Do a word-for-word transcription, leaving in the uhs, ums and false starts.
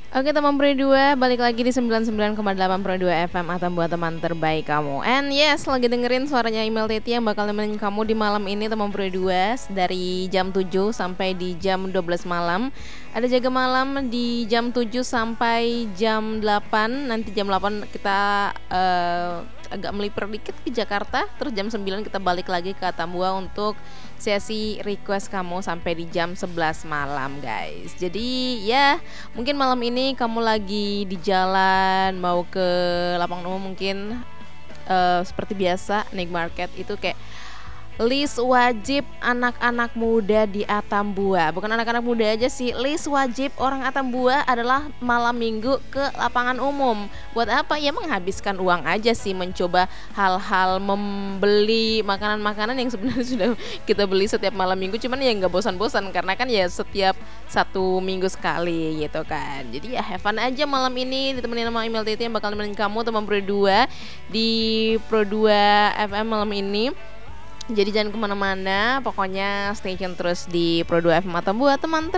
Oke teman Pro dua, balik lagi di sembilan puluh sembilan koma delapan Pro dua F M atau buat teman terbaik kamu. And yes, lagi dengerin suaranya Email Titi yang bakal nemenin kamu di malam ini teman Pro dua, dari jam tujuh sampai di jam dua belas malam. Ada jaga malam di jam tujuh sampai jam delapan. Nanti jam delapan kita uh, agak melipir dikit ke Jakarta. Terus jam sembilan kita balik lagi ke Atambua untuk sesi request kamu sampai di jam sebelas malam guys. Jadi ya mungkin malam ini kamu lagi di jalan mau ke lapangan umum mungkin, uh, seperti biasa Night Market itu kayak list wajib anak-anak muda di Atambua. Bukan anak-anak muda aja sih, list wajib orang Atambua adalah malam minggu ke lapangan umum. Buat apa? Ya menghabiskan uang aja sih, mencoba hal-hal membeli makanan-makanan yang sebenarnya sudah kita beli setiap malam minggu, cuman ya nggak bosan-bosan karena kan ya setiap satu minggu sekali gitu kan. Jadi ya have fun aja malam ini ditemenin sama Email Titi yang bakal nemenin kamu teman Pro dua di Pro dua F M malam ini. Jadi jangan kemana-mana, pokoknya stay tune terus di Pro dua F M Atambua, teman terbaik.